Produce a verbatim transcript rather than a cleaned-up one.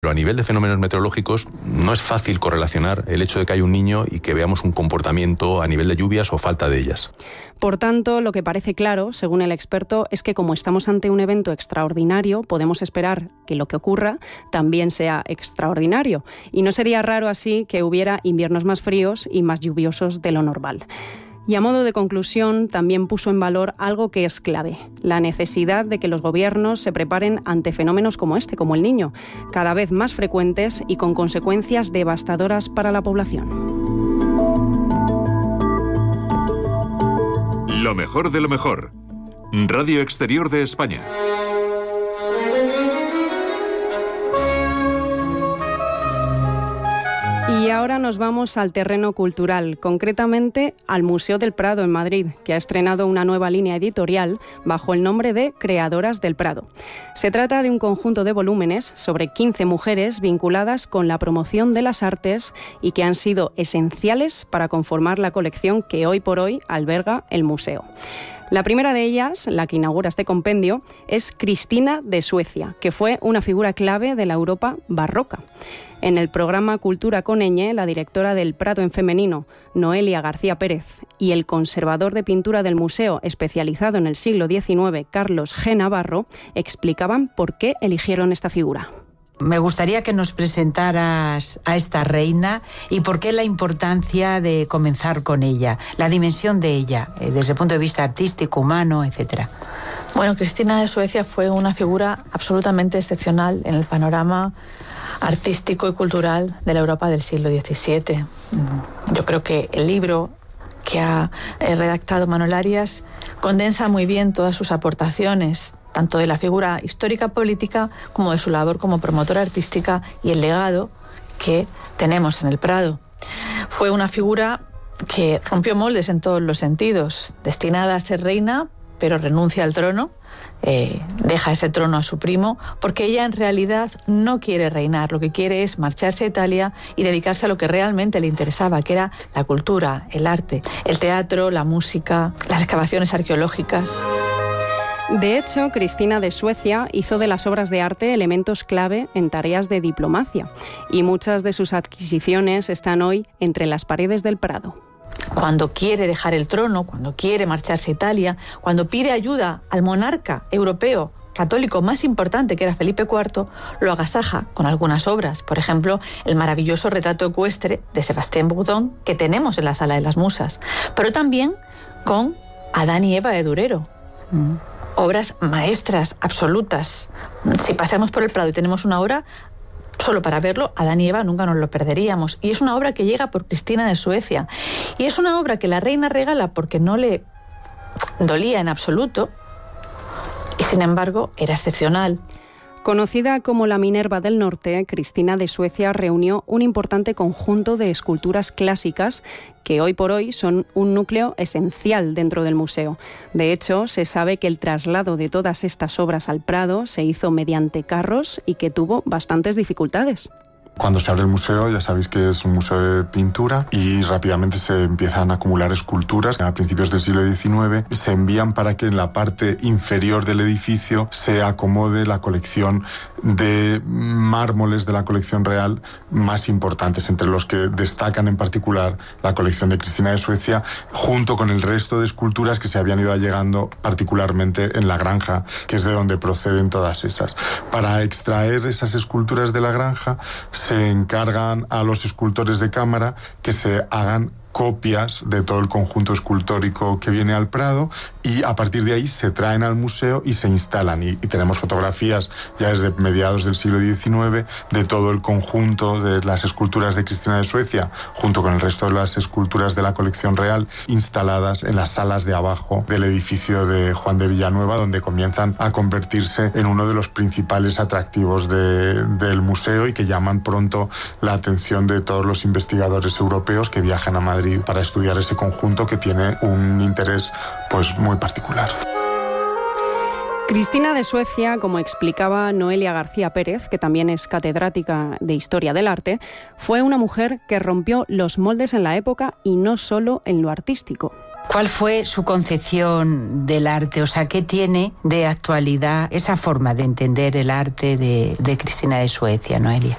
Pero a nivel de fenómenos meteorológicos no es fácil correlacionar el hecho de que hay un niño y que veamos un comportamiento a nivel de lluvias o falta de ellas. Por tanto, lo que parece claro, según el experto, es que como estamos ante un evento extraordinario, podemos esperar que lo que ocurra también sea extraordinario. Y no sería raro así que hubiera inviernos más fríos y más lluviosos de lo normal. Y a modo de conclusión, también puso en valor algo que es clave, la necesidad de que los gobiernos se preparen ante fenómenos como este, como el Niño, cada vez más frecuentes y con consecuencias devastadoras para la población. Lo mejor de lo mejor. Radio Exterior de España. Y ahora nos vamos al terreno cultural, concretamente al Museo del Prado en Madrid, que ha estrenado una nueva línea editorial bajo el nombre de Creadoras del Prado. Se trata de un conjunto de volúmenes sobre quince mujeres vinculadas con la promoción de las artes y que han sido esenciales para conformar la colección que hoy por hoy alberga el museo. La primera de ellas, la que inaugura este compendio, es Cristina de Suecia, que fue una figura clave de la Europa barroca. En el programa Cultura con ñ, la directora del Prado en femenino, Noelia García Pérez, y el conservador de pintura del museo especializado en el siglo diecinueve, Carlos G. Navarro, explicaban por qué eligieron esta figura. Me gustaría que nos presentaras a esta reina y por qué la importancia de comenzar con ella, la dimensión de ella, desde el punto de vista artístico, humano, etcétera. Bueno, Cristina de Suecia fue una figura absolutamente excepcional en el panorama artístico y cultural de la Europa del siglo diecisiete. Yo creo que el libro que ha redactado Manuel Arias condensa muy bien todas sus aportaciones, tanto de la figura histórica política como de su labor como promotora artística y el legado que tenemos en el Prado. Fue una figura que rompió moldes en todos los sentidos, destinada a ser reina, pero renuncia al trono, eh, deja ese trono a su primo, porque ella en realidad no quiere reinar, lo que quiere es marcharse a Italia y dedicarse a lo que realmente le interesaba, que era la cultura, el arte, el teatro, la música, las excavaciones arqueológicas. De hecho, Cristina de Suecia hizo de las obras de arte elementos clave en tareas de diplomacia, y muchas de sus adquisiciones están hoy entre las paredes del Prado. Cuando quiere dejar el trono, cuando quiere marcharse a Italia, cuando pide ayuda al monarca europeo católico más importante, que era Felipe cuarto, lo agasaja con algunas obras. Por ejemplo, el maravilloso retrato ecuestre de Sebastián Bourdon, que tenemos en la Sala de las Musas, pero también con Adán y Eva de Durero. Mm. Obras maestras, absolutas. Si pasamos por el Prado y tenemos una obra, solo para verlo, Adán y Eva nunca nos lo perderíamos. Y es una obra que llega por Cristina de Suecia. Y es una obra que la reina regala porque no le dolía en absoluto. Y sin embargo, era excepcional. Conocida como la Minerva del Norte, Cristina de Suecia reunió un importante conjunto de esculturas clásicas que hoy por hoy son un núcleo esencial dentro del museo. De hecho, se sabe que el traslado de todas estas obras al Prado se hizo mediante carros y que tuvo bastantes dificultades. Cuando se abre el museo, ya sabéis que es un museo de pintura y rápidamente se empiezan a acumular esculturas. A principios del siglo diecinueve se envían para que en la parte inferior del edificio se acomode la colección de mármoles de la colección real más importantes, entre los que destacan en particular la colección de Cristina de Suecia, junto con el resto de esculturas que se habían ido allegando particularmente en la granja, que es de donde proceden todas esas. Para extraer esas esculturas de la granja, se encargan a los escultores de cámara que se hagan copias de todo el conjunto escultórico que viene al Prado y a partir de ahí se traen al museo y se instalan. Y, y tenemos fotografías ya desde mediados del siglo diecinueve de todo el conjunto de las esculturas de Cristina de Suecia, junto con el resto de las esculturas de la colección real, instaladas en las salas de abajo del edificio de Juan de Villanueva, donde comienzan a convertirse en uno de los principales atractivos de, del museo y que llaman pronto la atención de todos los investigadores europeos que viajan a Madrid para estudiar ese conjunto que tiene un interés pues muy particular. Cristina de Suecia, como explicaba Noelia García Pérez, que también es catedrática de Historia del Arte, fue una mujer que rompió los moldes en la época y no solo en lo artístico. ¿Cuál fue su concepción del arte? O sea, ¿qué tiene de actualidad esa forma de entender el arte de, de Cristina de Suecia, Noelia?